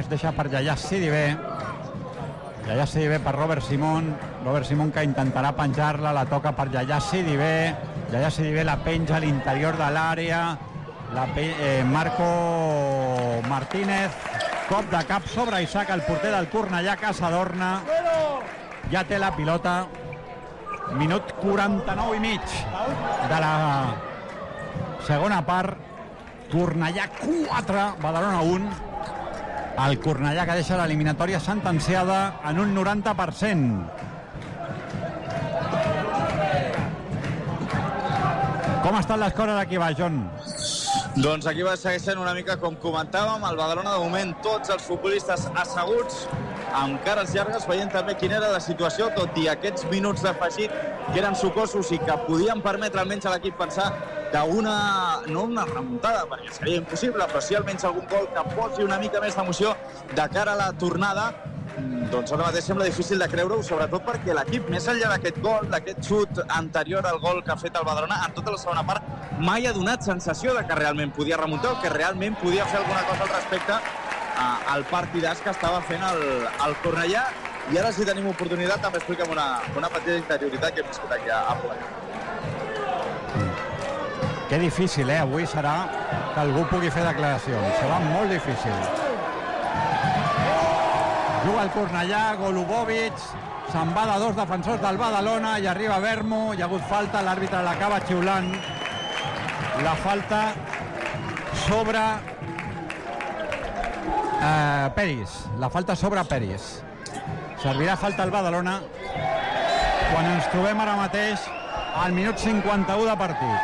deixa per Yaya Sidibe. Yaya Sidibe per Robert Simon. Robert Simon que intentarà penjar-la, la toca per Yaya Sidibe. Yaya Sidibe la penja a l'interior de l'àrea. Marco Martínez, cop de cap sobre Isaac, el porter del Cornellà, que s'adorna. Ja té la pilota. Minut 49 i mig de la segona part. Cornellà 4, Badalona 1. El Cornellà que deixa l'eliminatòria sentenciada en un 90%. Com estan les coses aquí baix, John? Doncs aquí va segueixen una mica com comentàvem, el Badalona de moment tots els futbolistes asseguts amb cares llargues, veient també quina era la situació, tot i aquests minuts d'afegit que eren sucosos i que podien permetre almenys a l'equip pensar d'una, no una remuntada, perquè seria impossible, però sí almenys algun gol que posi una mica més d'emoció de cara a la tornada. Doncs ara mateix sembla difícil de creure-ho, sobretot perquè l'equip, més enllà d'aquest gol, d'aquest xut anterior al gol que ha fet el Badalona, en tota la segona part mai ha donat sensació de que realment podia remuntar o que realment podia fer alguna cosa al respecte al partidàs que estava fent el Cornellà. I ara sí tenim oportunitat, també explica'm una petita interioritat que hem viscut aquí a Polet. Que difícil, avui serà que algú pugui fer declaracions. Serà molt difícil. Juga el Cornellà, Golubovic, se'n va de dos defensors del Badalona i arriba Vermo, hi ha hagut falta, l'àrbitre l'acaba xiulant. La falta sobre Peris, la falta sobre Peris. Servirà falta al Badalona quan ens trobem ara mateix al minut 51 de partit.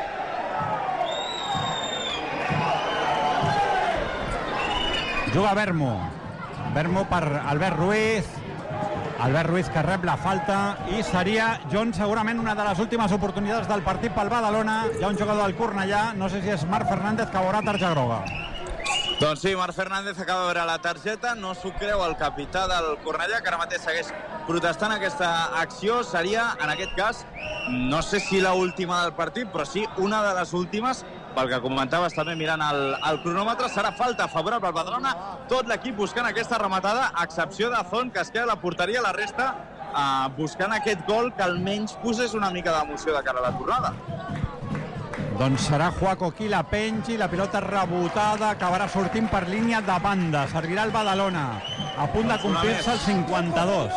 Juga Vermo per Albert Ruiz que rep la falta i seria, John, segurament una de les últimes oportunitats del partit pel Badalona. Hi ha un jugador del Cornellà, no sé si és Marc Fernández, que veurà targeta groga. Doncs sí, Marc Fernández acaba de veure la targeta, no s'ho creu el capità del Cornellà, que ara mateix segueix protestant aquesta acció. Seria, en aquest cas, no sé si l'última del partit, però sí una de les últimes. Pel que comentaves també mirant el cronòmetre, serà falta favorable al Badalona, tot l'equip buscant aquesta rematada, a excepció de Zon, que es queda a la porteria, la resta buscant aquest gol que almenys posés una mica d'emoció de cara a la tornada. Doncs serà Juaco qui la pengi, la pilota rebotada, acabarà sortint per línia de banda, servirà el Badalona, a punt de complir-se el 52.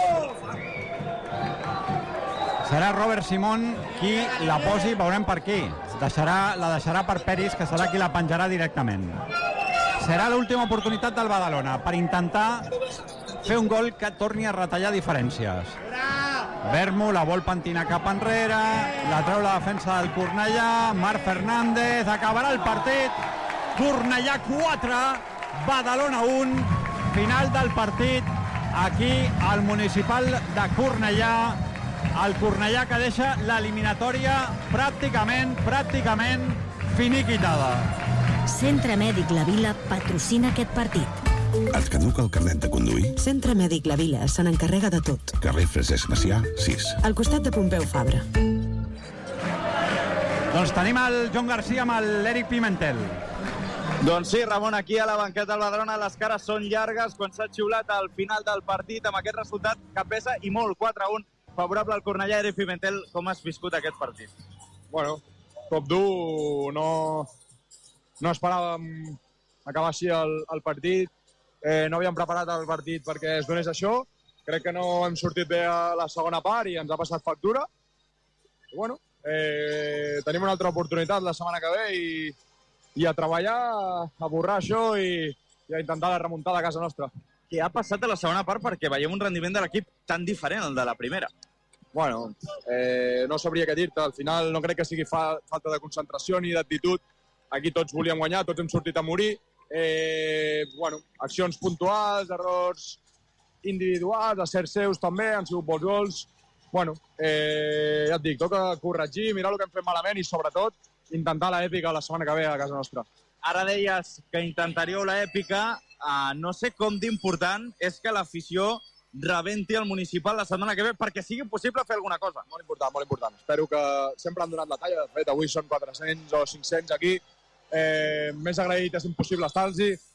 Serà Robert Simon qui la posi, veurem per qui. La deixarà per Peris, que serà qui la penjarà directament. Serà l'última oportunitat del Badalona per intentar fer un gol que torni a retallar diferències. Vermo la vol pentinar cap enrere, la treu la defensa del Cornellà, Marc Fernández, acabarà el partit. Cornellà 4, Badalona 1, final del partit aquí al Municipal de Cornellà. El Cornellà que deixa l'eliminatòria pràcticament finiquitada. Centre Mèdic La Vila patrocina aquest partit. Et caduca el carnet de conduir? Centre Mèdic La Vila se n'encarrega de tot. Carrer Francesc Macià, 6. Al costat de Pompeu Fabra. Doncs tenim el John Garcia amb l'Eric Pimentel. Doncs sí, Ramon, aquí a la banqueta del Badalona les cares són llargues quan s'ha xiulat al final del partit amb aquest resultat que pesa i molt, 4-1. Favorable al Cornellà. Eric Pimentel, com has viscut aquest partit? Bueno, cop dur, no esperàvem acabar així el partit, no havíem preparat el partit perquè es donés això, crec que no hem sortit bé a la segona part i ens ha passat factura. I bueno, tenim una altra oportunitat la setmana que ve i a treballar, a borrar això i a intentar la remuntada a casa nostra. Què ha passat a la segona part perquè veiem un rendiment de l'equip tan diferent al de la primera? Bueno, no sabria què dir-te. Al final no crec que sigui falta de concentració ni d'actitud. Aquí tots volíem guanyar, tots hem sortit a morir. Bueno, accions puntuals, errors individuals, acerts seus també, han sigut bons gols. Bueno, ja et dic, toca corregir, mirar el que hem fet malament i sobretot intentar l'èpica la setmana que ve a casa nostra. Ara deies que intentaríeu l'èpica. No sé com d'important és que l'afició rebenti el Municipal la setmana que ve perquè sigui possible fer alguna cosa. Molt important, molt important. Espero que sempre han donat la talla. De fet, avui són 400 o 500 aquí. Més agraït és impossible estar-los.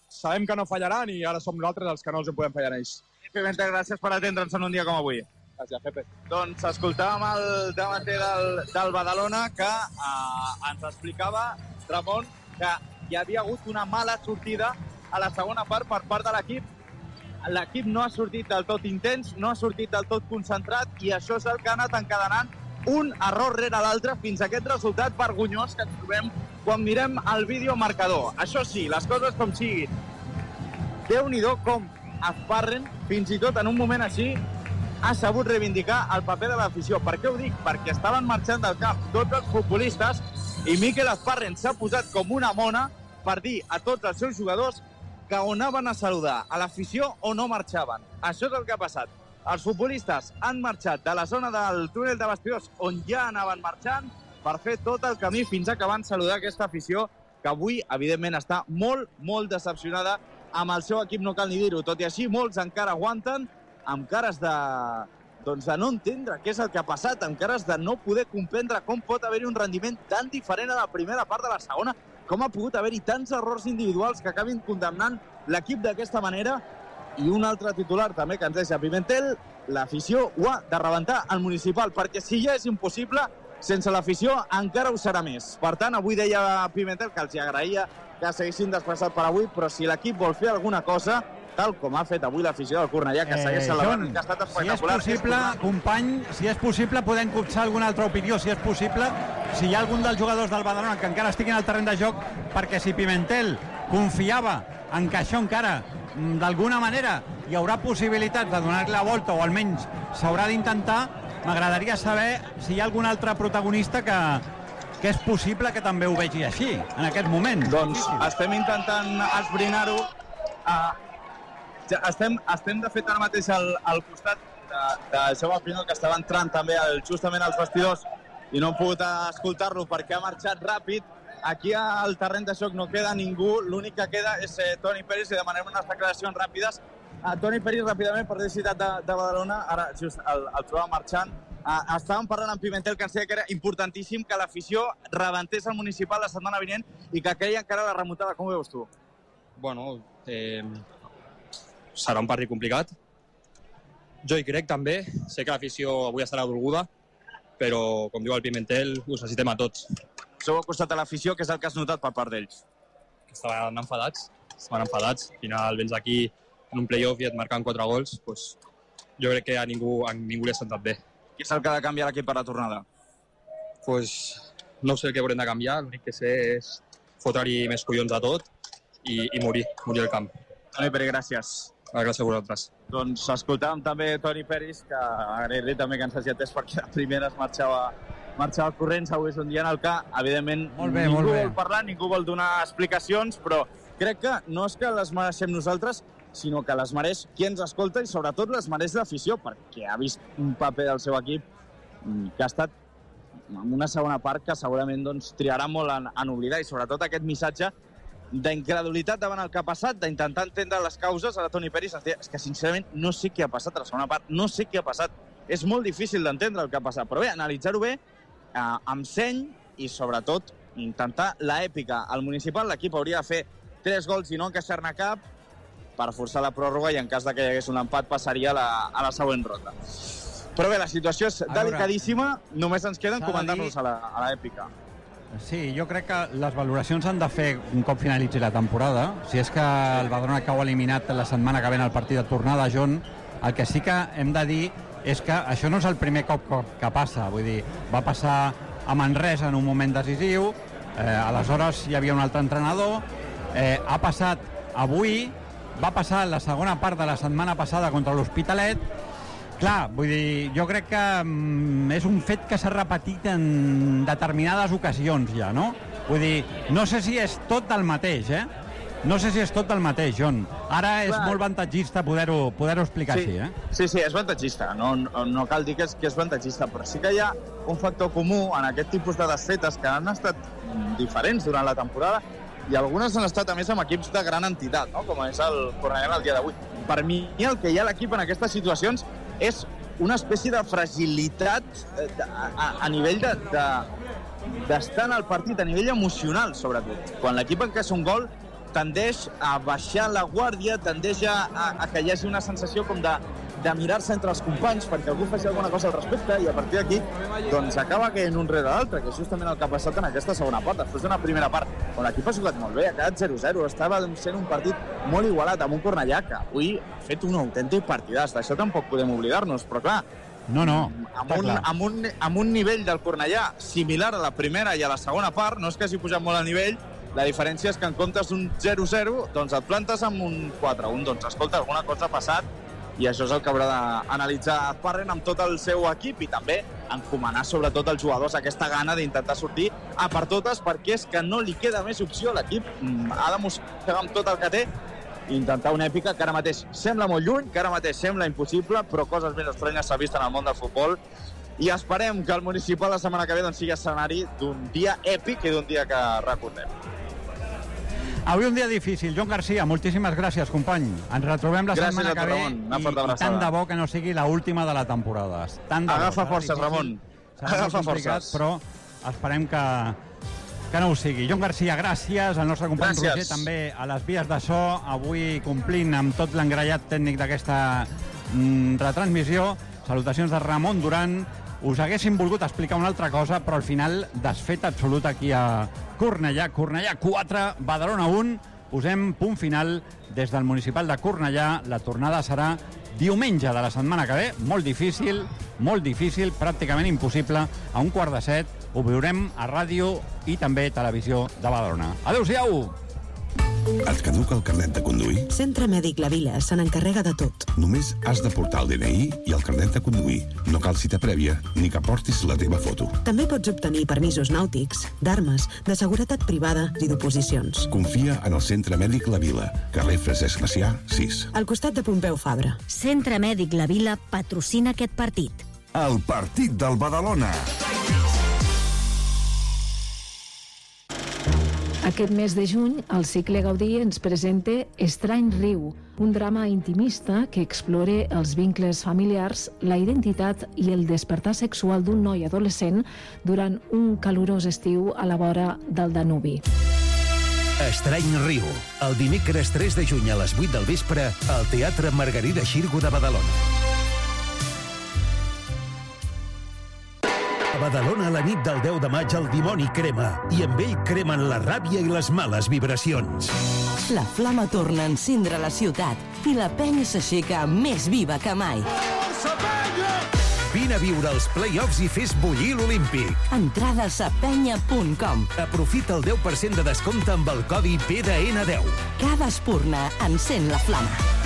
sabem que no fallaran i ara som nosaltres els que no els en podem fallar a ells. Pimentel, gràcies per atendre'ns en un dia com avui. Gràcies, Pepe. Doncs escoltàvem el davanter del Badalona que ens explicava, Ramon, que hi havia hagut una mala sortida a la segona part per part de l'equip. L'equip no ha sortit del tot intens, no ha sortit del tot concentrat i això és el que ha anat encadenant un error rere l'altre fins a aquest resultat vergonyós que ens trobem quan mirem el vídeo marcador. Això sí, les coses com siguin. Déu-n'hi-do com Esparren, fins i tot en un moment així, ha sabut reivindicar el paper de l'afició. Per què ho dic? Perquè estaven marxant del camp tots els futbolistes i Mikel Esparren s'ha posat com una mona per dir a tots els seus jugadors que o anaven a saludar a l'afició o no marxaven. Això és el que ha passat. Els futbolistes han marxat de la zona del túnel de vestidors on ja anaven marxant per fer tot el camí fins a que van saludar aquesta afició que avui, evidentment, està molt, molt decepcionada amb el seu equip, no cal ni dir-ho. Tot i així, molts encara aguanten amb cares de no entendre què és el que ha passat, amb cares de no poder comprendre com pot haver-hi un rendiment tan diferent a la primera part de la segona, com ha pogut haver-hi tants errors individuals que acabin condemnant l'equip d'aquesta manera. I un altre titular també que ens deixa Pimentel, l'afició ho ha de rebentar al Municipal, perquè si ja és impossible, sense l'afició encara ho serà més. Per tant, avui deia Pimentel que els agraïa que seguissin desplaçat per avui, però si l'equip vol fer alguna cosa, tal com ha fet avui l'afició del Cornellà, que segueix celebrant, que ha estat espectacular. Si és possible, company, si és possible, podem copsar alguna altra opinió, si és possible, si hi ha algun dels jugadors del Badalona que encara estiguin al terreny de joc, perquè si Pimentel confiava en que això encara, d'alguna manera, hi haurà possibilitats de donar-li la volta, o almenys s'haurà d'intentar, m'agradaria saber si hi ha algun altre protagonista que és possible que també ho vegi així, en aquest moment. Doncs estem intentant esbrinar-ho. Estem de fet ara mateix al costat de Jaume Pinol, que estava entrant també justament als vestidors i no hem pogut escoltar-lo perquè ha marxat ràpid. Aquí al terreny de joc no queda ningú, l'únic que queda és Toni Peris, i demanem unes declaracions ràpides. Toni Peris, ràpidament, per la ciutat de Badalona, ara just el trobava marxant. Estàvem parlant amb Pimentel, que ens deia que era importantíssim que l'afició rebentés el Municipal la setmana vinent i que creia encara la remuntada. Com ho veus tu? Bueno, serà un partit complicat. Jo hi crec també, sé que l'afició avui estarà dolguda, però, com diu el Pimentel, us necessitem a tots. Sou al costat de l'afició, que és el que has notat per part d'ells? Estaven enfadats. Al final vens aquí en un play-off i et marquen 4 gols, doncs jo crec que a ningú li ha sentat bé. Què és el que ha de canviar l'equip per la tornada? Pues no sé el que haurem de canviar, l'únic que sé és fotre-hi més collons a tot i morir al camp. Toni Peris, gràcies. Gràcies a vosaltres. Doncs escoltàvem també Toni Peris, que agrair-li també que ens hagi atès perquè de primeres marxava corrents, avui és un dia en el que, evidentment, ningú vol parlar, ningú vol donar explicacions, però crec que no és que les mereixem nosaltres, sinó que les mereix qui ens escolta i sobretot les mereix l'afició, perquè ha vist un paper del seu equip que ha estat en una segona part que segurament triarà molt en oblidar, i sobretot aquest missatge d'incredulitat davant el que ha passat, d'intentar entendre les causes. A la Toni Peris ens deia, és que sincerament no sé què ha passat a la segona part, no sé què ha passat. És molt difícil d'entendre el que ha passat, però bé, analitzar-ho bé, amb seny i sobretot intentar l'èpica. Al Municipal l'equip hauria de fer 3 gols i no encaixar-ne cap per forçar la pròrroga i en cas de que hi hagués un empat passaria a la següent ronda. Però bé, la situació és delicadíssima, només ens queden comandar-nos a l'èpica. Sí, jo crec que les valoracions s'han de fer un cop finalitzi la temporada. Si és que el Badalona cau eliminat la setmana que ve en el partit de tornada, John, el que sí que hem de dir és que això no és el primer cop que passa. Vull dir, va passar a Manresa en un moment decisiu, aleshores hi havia un altre entrenador, ha passat avui, va passar la segona part de la setmana passada contra l'Hospitalet. Clar, vull dir, jo crec que és un fet que s'ha repetit en determinades ocasions ja, no? Vull dir, no sé si és tot el mateix, No sé si és tot el mateix, John. Ara és molt avantatgista poder-ho explicar així, Sí, és avantatgista. No cal dir que és avantatgista, però sí que hi ha un factor comú en aquest tipus de desfetes que han estat diferents durant la temporada i algunes han estat, a més, amb equips de gran entitat, no? Com és el Cornellà el dia d'avui. Per mi, el que hi ha a l'equip en aquestes situacions és una espècie de fragilitat a nivell d'estar en el partit, a nivell emocional, sobretot. Quan l'equip encaixa un gol, tendeix a baixar la guàrdia, tendeix a que hi hagi una sensació com de mirar-se entre els companys perquè algú faci alguna cosa al respecte, i a partir d'aquí doncs acaba caient un rere l'altre, que és justament el que ha passat en aquesta segona part, després d'una primera part on l'equip ha jugat molt bé, ha quedat 0-0, estava sent un partit molt igualat, amb un Cornellà que avui ha fet un autèntic partidàs, d'això tampoc podem oblidar-nos, però clar, amb un nivell del Cornellà similar a la primera i a la segona part, no és que hagi pujat molt el nivell, la diferència és que en comptes d'un 0-0, doncs et plantes amb un 4-1, doncs escolta, alguna cosa ha passat, i això és el que haurà d'analitzar Parren amb tot el seu equip i també encomanar sobretot als jugadors aquesta gana d'intentar sortir a per totes, perquè és que no li queda més opció a l'equip. Ha de mostrar amb tot el que té i intentar una èpica que ara mateix sembla molt lluny, que ara mateix sembla impossible, però coses més estranyes s'ha vist en el món del futbol, i esperem que el Municipal la setmana que ve sigui escenari d'un dia èpic i d'un dia que recordem. Avui un dia difícil. Joan Garcia, moltíssimes gràcies, company. Ens retrobem la setmana que ve i tant de bo que no sigui l'última de la temporada. Agafa forces, Ramon. Agafa forces. Però esperem que no ho sigui. Joan Garcia, gràcies. El nostre company Roger també a les vies de so, avui complint amb tot l'engrellat tècnic d'aquesta retransmissió. Salutacions de Ramon Duran. Us haguéssim volgut explicar una altra cosa, però al final desfet absolut aquí a Cornellà. Cornellà 4, Badalona 1. Posem punt final des del Municipal de Cornellà. La tornada serà diumenge de la setmana que ve. Molt difícil, pràcticament impossible. A 6:45 ho viurem a ràdio i també televisió de Badalona. Adéu-siau! Et caduca el carnet de conduir? Centre Mèdic La Vila se n'encarrega de tot. Només has de portar el DNI i el carnet de conduir. No cal cita prèvia ni que portis la teva foto. També pots obtenir permisos nàutics, d'armes, de seguretat privada i d'oposicions. Confia en el Centre Mèdic La Vila, carrer Francesc Macià, 6. Al costat de Pompeu Fabra. Centre Mèdic La Vila patrocina aquest partit. El partit del Badalona. Aquest mes de juny, el cicle Gaudí ens presenta Estrany Riu, un drama intimista que explora els vincles familiars, la identitat i el despertar sexual d'un noi adolescent durant un calorós estiu a la vora del Danubi. Estrany Riu, el dimecres 3 de juny a les 8 del vespre al Teatre Margarida Xirgo de Badalona. A Badalona, la nit del 10 de maig, el dimoni crema, i amb ell cremen la ràbia i les males vibracions. La flama torna a encendre la ciutat i la penya s'aixeca més viva que mai. Vine a viure els play-offs i fes bullir l'Olímpic. Entrades a penya.com. Aprofita el 10% de descompte amb el codi PDN10. Cada espurna encén la flama.